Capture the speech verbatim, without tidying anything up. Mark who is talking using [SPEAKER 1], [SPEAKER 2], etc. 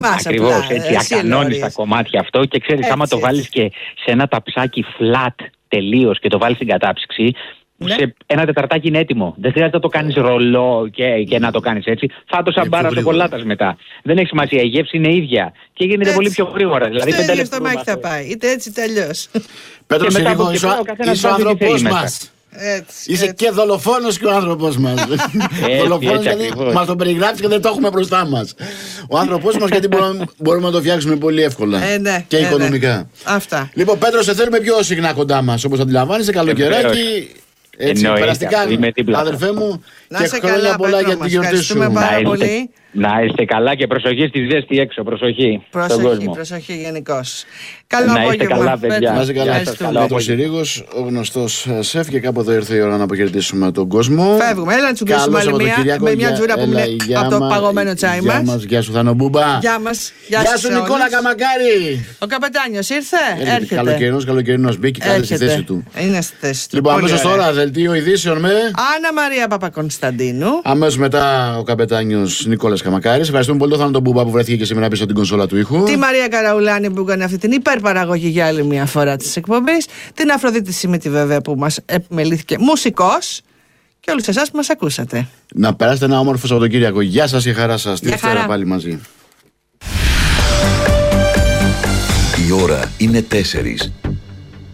[SPEAKER 1] Ακριβώς, έτσι, ακανώνεις τα κομμάτια αυτό και ξέρεις, άμα το βάλεις και σε ένα ταψάκι flat τελείως και το βάλεις στην κατάψυξη, ναι. Σε ένα τεταρτάκι είναι έτοιμο. Δεν χρειάζεται να το κάνεις ρολό και, και να το κάνεις έτσι. Φάτο σαν μπάρα σοκολάτας μετά. Δεν έχει σημασία, η γεύση είναι ίδια και γίνεται έτσι. Πολύ πιο γρήγορα. Δηλαδή,
[SPEAKER 2] στο ίδιο στο μάχη θα πάει, είτε έτσι είτε αλλιώς.
[SPEAKER 3] Πέτρο Συρίγο, είσαι ο άνθρωπός μας.
[SPEAKER 2] Έτσι,
[SPEAKER 3] είσαι
[SPEAKER 2] έτσι.
[SPEAKER 3] Και δολοφόνος και ο άνθρωπος μας. Δολοφόνος γιατί μας το περιγράψει και δεν το έχουμε μπροστά μας. Ο άνθρωπός μας γιατί μπορούμε, μπορούμε να το φτιάξουμε πολύ εύκολα
[SPEAKER 2] ε, ναι,
[SPEAKER 3] και
[SPEAKER 2] ε,
[SPEAKER 3] οικονομικά.
[SPEAKER 2] Ναι. Αυτά.
[SPEAKER 3] Λοιπόν, Πέτρο, σε θέλουμε πιο συχνά κοντά μας, όπως αντιλαμβάνεσαι, καλοκαιράκι. Έτσι, περαστικά, αδερφέ μου,
[SPEAKER 2] να
[SPEAKER 3] και χρόνια καλά, πολλά για τη γιορτή σου.
[SPEAKER 2] Πάρα πολύ.
[SPEAKER 1] Να είστε καλά και προσοχή στη ζέστη έξω. Προσοχή.
[SPEAKER 2] Προσοχή, προσοχή γενικώς. Καλό
[SPEAKER 1] να είστε καλά, παιδιά.
[SPEAKER 3] Να είστε καλά. Πέτρος Συρίγος, ο γνωστός σεφ, και κάπου εδώ ήρθε η ώρα να αποχαιρετήσουμε τον κόσμο.
[SPEAKER 2] Φεύγουμε, έλα να τσουμπήσουμε άλλη μία με μια τζούρα που είναι από το παγωμένο τσάι μας.
[SPEAKER 3] Γεια σου, Θανόμπουμπα.
[SPEAKER 2] Γεια μας.
[SPEAKER 3] Γεια σου, Νικόλα Καμακάρη.
[SPEAKER 2] Ο καπετάνιος ήρθε. Έρχεται.
[SPEAKER 3] Καλοκαιρινός, καλοκαιρινός μπήκε, κάθεται στη θέση του.
[SPEAKER 2] Είναι στη θέση του.
[SPEAKER 3] Λοιπόν, αμέσως τώρα δελτίο ειδήσεων με
[SPEAKER 2] Άννα Μαρία Παπακωνσταντίνου.
[SPEAKER 3] Αμέσως μετά ο καπετάνιος Νικόλας Καμακάρης. Ευχαριστούμε πολύ τον Θανόμπουμπα που βρέθηκε και σήμερα πίσω από την κονσόλα του ήχου.
[SPEAKER 2] Τη Μαρία Καραουλάνη που έκανε αυτή την υπερπαραγωγή για άλλη μια φορά της εκπομπής. Την Αφροδίτη Σιμίτη βέβαια που μας επιμελήθηκε μουσικός. Και όλους εσάς που μας ακούσατε.
[SPEAKER 3] Να περάσετε ένα όμορφο Σαββατοκύριακο. Γεια σας και χαρά σας. Τη Δευτέρα πάλι μαζί.
[SPEAKER 4] Η ώρα είναι τέσσερις.